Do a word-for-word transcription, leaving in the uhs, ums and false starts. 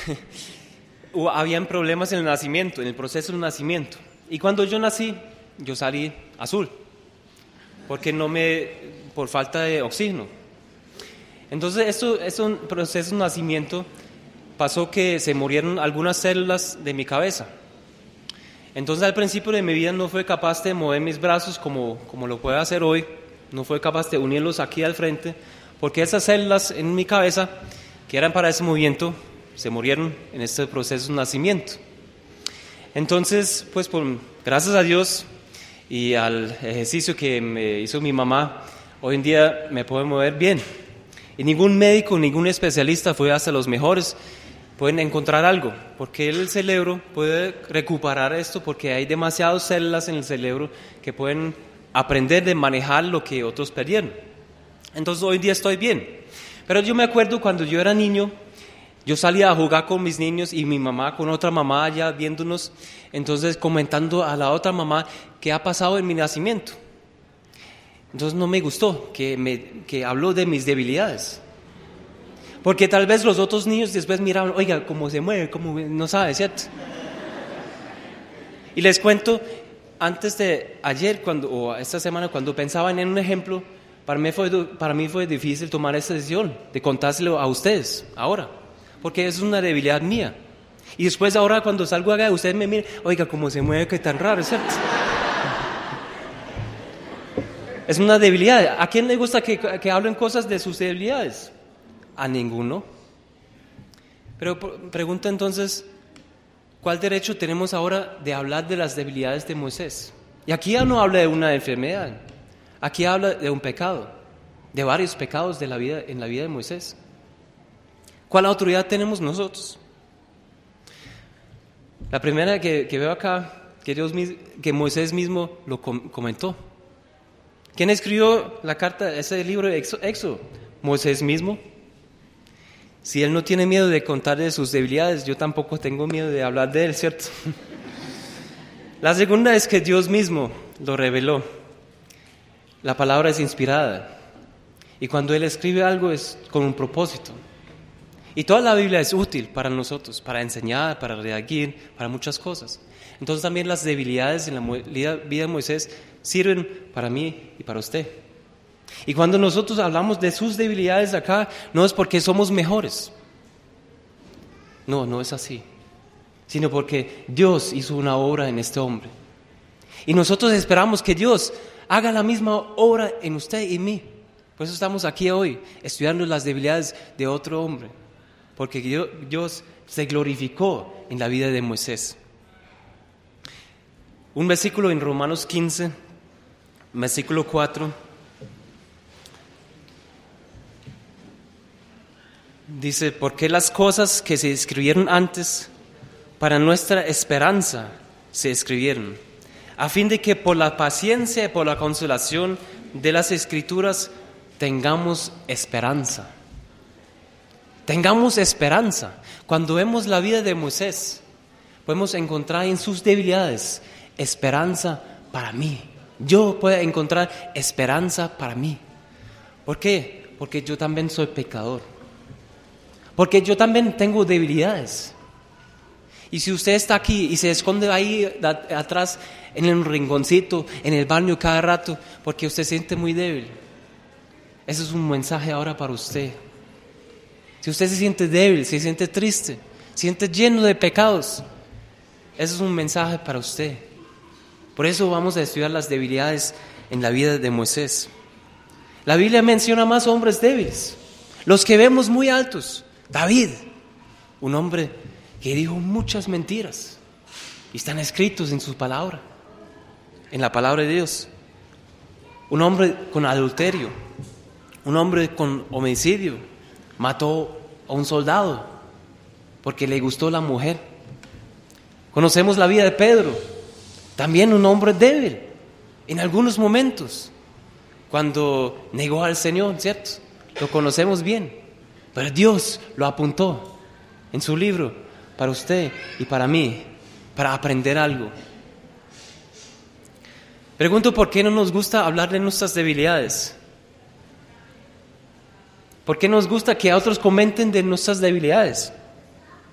habían problemas en el nacimiento, en el proceso del nacimiento. Y cuando yo nací, yo salí azul, porque no me, por falta de oxígeno. Entonces, esto es un proceso de nacimiento. Pasó que se murieron algunas células de mi cabeza. Entonces, al principio de mi vida no fue capaz de mover mis brazos como, como lo puedo hacer hoy. No fue capaz de unirlos aquí al frente, porque esas células en mi cabeza, que eran para ese movimiento, se murieron en este proceso de nacimiento. Entonces, pues por, gracias a Dios y al ejercicio que me hizo mi mamá, hoy en día me puedo mover bien. Y ningún médico, ningún especialista, fue hasta los mejores, pueden encontrar algo, porque el cerebro puede recuperar esto, porque hay demasiadas células en el cerebro que pueden aprender de manejar lo que otros perdieron. Entonces hoy en día estoy bien. Pero yo me acuerdo cuando yo era niño, yo salía a jugar con mis niños y mi mamá con otra mamá allá viéndonos, entonces comentando a la otra mamá qué ha pasado en mi nacimiento. Entonces no me gustó que, me, que habló de mis debilidades. Porque tal vez los otros niños después miraban, oiga, cómo se mueve, cómo no sabe, ¿cierto? Y les cuento, antes de ayer cuando, o esta semana, cuando pensaban en un ejemplo, para mí fue, para mí fue difícil tomar esta decisión de contárselo a ustedes ahora, porque es una debilidad mía. Y después ahora cuando salgo acá, ustedes me miran, oiga, cómo se mueve, qué tan raro, ¿cierto? Es una debilidad. ¿A quién le gusta que, que hablen cosas de sus debilidades? A ninguno. Pero pregunta entonces, ¿cuál derecho tenemos ahora de hablar de las debilidades de Moisés? Y aquí ya no habla de una enfermedad, aquí habla de un pecado, de varios pecados de la vida, en la vida de Moisés. ¿Cuál autoridad tenemos nosotros? La primera que, que veo acá, que, Dios, que Moisés mismo lo com- comentó. ¿Quién escribió la carta, ese libro de Éxodo? Moisés mismo. Si él no tiene miedo de contar de sus debilidades, yo tampoco tengo miedo de hablar de él, ¿cierto? La segunda es que Dios mismo lo reveló. La palabra es inspirada. Y cuando Él escribe algo es con un propósito. Y toda la Biblia es útil para nosotros, para enseñar, para redarguir, para muchas cosas. Entonces también las debilidades en la vida de Moisés sirven para mí y para usted. Y cuando nosotros hablamos de sus debilidades acá, no es porque somos mejores. No, no es así. Sino porque Dios hizo una obra en este hombre. Y nosotros esperamos que Dios haga la misma obra en usted y en mí. Por eso estamos aquí hoy, estudiando las debilidades de otro hombre. Porque Dios se glorificó en la vida de Moisés. Un versículo en Romanos quince, versículo cuatro. Dice, porque las cosas que se escribieron antes para nuestra esperanza se escribieron, a fin de que por la paciencia y por la consolación de las Escrituras tengamos esperanza. Tengamos esperanza. Cuando vemos la vida de Moisés, podemos encontrar en sus debilidades esperanza para mí. Yo puedo encontrar esperanza para mí. ¿Por qué? Porque yo también soy pecador. Porque yo también tengo debilidades. Y si usted está aquí y se esconde ahí atrás en el rinconcito, en el baño cada rato, porque usted se siente muy débil, ese es un mensaje ahora para usted. Si usted se siente débil, se siente triste, se siente lleno de pecados, ese es un mensaje para usted. Por eso vamos a estudiar las debilidades en la vida de Moisés. La Biblia menciona más hombres débiles, los que vemos muy altos. David, un hombre que dijo muchas mentiras y están escritos en su palabra, en la palabra de Dios. Un hombre con adulterio, un hombre con homicidio, mató a un soldado porque le gustó la mujer. Conocemos la vida de Pedro, también un hombre débil en algunos momentos, cuando negó al Señor, ¿cierto? Lo conocemos bien. Pero Dios lo apuntó en su libro para usted y para mí, para aprender algo. Pregunto por qué no nos gusta hablar de nuestras debilidades. ¿Por qué nos gusta que otros comenten de nuestras debilidades?